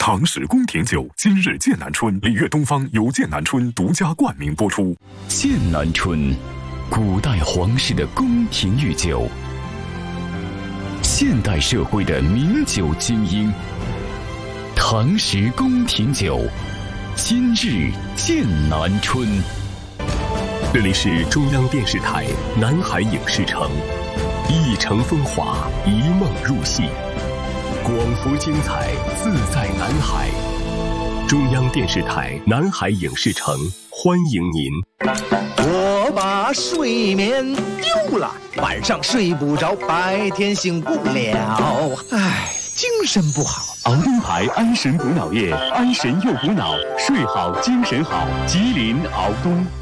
唐氏宫廷酒今日剑南春，礼乐东方由剑南春独家冠名播出。 剑南春，古代皇室的宫廷御酒，现代社会的名酒精英。唐氏宫廷酒，今日剑南春。 这里是中央电视台南海影视城，一城风华，一梦入戏，广福精彩，自在南海。中央电视台南海影视城欢迎您。 我把睡眠丢了，晚上睡不着，白天醒不了，唉，精神不好。 熬东牌安神补脑液，安神又补脑，睡好精神好。吉林熬东。